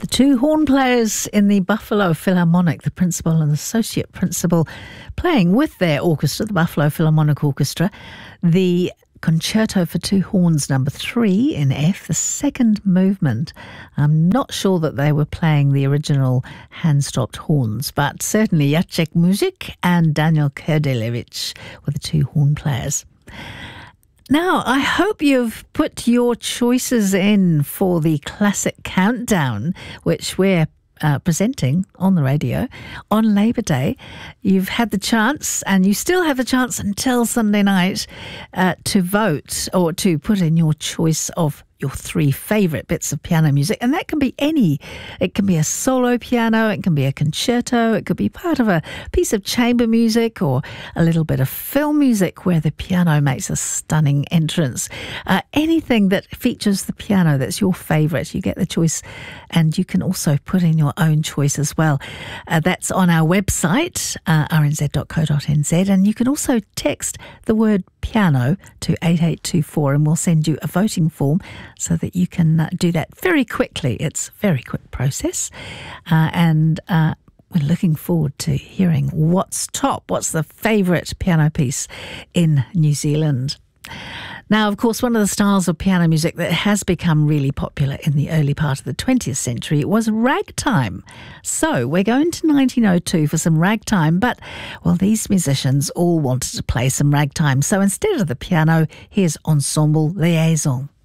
Two horn players in the Buffalo Philharmonic, the principal and associate principal, playing with their orchestra, the Buffalo Philharmonic Orchestra, the Concerto for Two Horns number 3 in F, the second movement. I'm not sure that they were playing the original hand-stopped horns, but certainly Jacek Muzik and Daniel Kerdelevich were the two horn players. Now, I hope you've put your choices in for the Classic Countdown, which we're presenting on the radio on Labor Day. You've had the chance, and you still have the chance until Sunday night to vote or to put in your choice of your 3 favourite bits of piano music, and that can be any. It can be a solo piano, it can be a concerto, it could be part of a piece of chamber music or a little bit of film music where the piano makes a stunning entrance. Anything that features the piano that's your favourite, you get the choice, and you can also put in your own choice as well. That's on our website, rnz.co.nz, and you can also text the word piano to 8824 and we'll send you a voting form so that you can do that very quickly. It's a very quick process, and we're looking forward to hearing what's top, what's the favourite piano piece in New Zealand. Now, of course, one of the styles of piano music that has become really popular in the early part of the 20th century was ragtime. So we're going to 1902 for some ragtime, but, well, these musicians all wanted to play some ragtime. So instead of the piano, here's Ensemble Liaison.